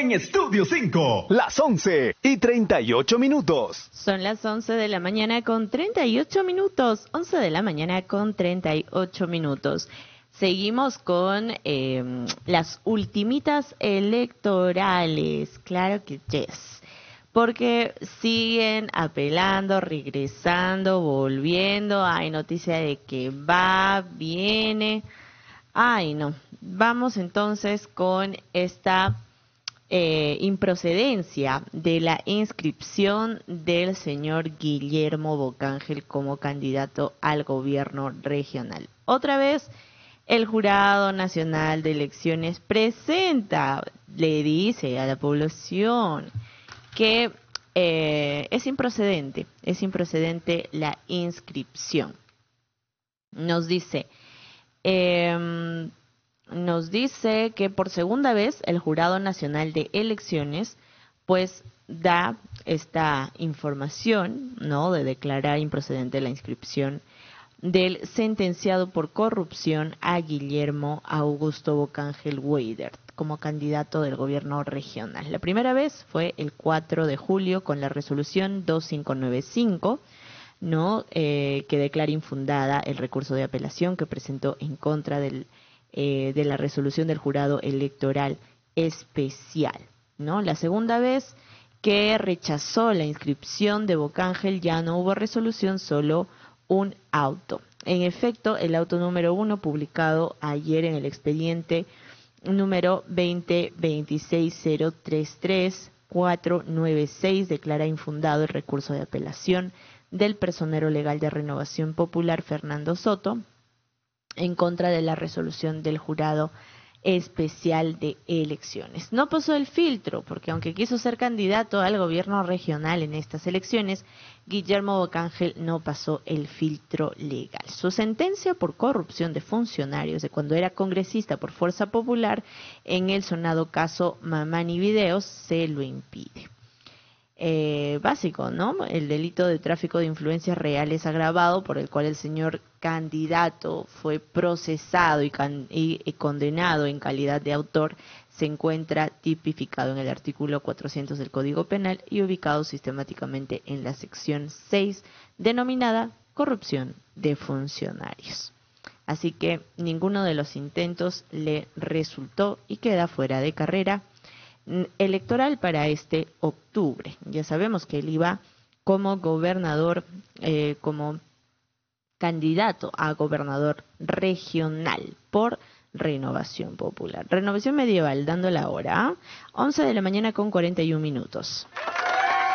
en Estudio 5. Las 11:38. Son las 11 de la mañana con 38 minutos. 11 de la mañana con 38 minutos. Seguimos con las ultimitas electorales. Claro que yes. Porque siguen apelando, regresando, volviendo. Hay noticia de que va, viene. Ay, no. Vamos entonces con esta improcedencia de la inscripción del señor Guillermo Bocángel como candidato al gobierno regional. Otra vez, el Jurado Nacional de Elecciones presenta, le dice a la población que es improcedente la inscripción. Nos dice que por segunda vez el Jurado Nacional de Elecciones pues da esta información, ¿no?, de declarar improcedente la inscripción del sentenciado por corrupción a Guillermo Augusto Bocángel Weidert como candidato del gobierno regional. La primera vez fue el 4 de julio con la resolución 2595, ¿no?, que declara infundada el recurso de apelación que presentó en contra de la resolución del jurado electoral especial, ¿no? La segunda vez que rechazó la inscripción de Bocángel ya no hubo resolución, solo un auto. En efecto, el auto número 1, publicado ayer en el expediente número 20-26033-496, declara infundado el recurso de apelación del personero legal de Renovación Popular, Fernando Soto, en contra de la resolución del jurado especial de elecciones. No pasó el filtro, porque aunque quiso ser candidato al gobierno regional en estas elecciones, Guillermo Bocángel no pasó el filtro legal. Su sentencia por corrupción de funcionarios de cuando era congresista por Fuerza Popular en el sonado caso Mamani Videos se lo impide. Básico, ¿no? El delito de tráfico de influencias reales agravado, por el cual el señor candidato fue procesado y condenado en calidad de autor, se encuentra tipificado en el artículo 400 del Código Penal y ubicado sistemáticamente en la sección 6, denominada corrupción de funcionarios. Así que ninguno de los intentos le resultó y queda fuera de carrera electoral para este octubre. Ya sabemos que él iba como gobernador, como candidato a gobernador regional por Renovación Popular. Renovación Medieval, dando la hora, 11 de la mañana con 41 minutos.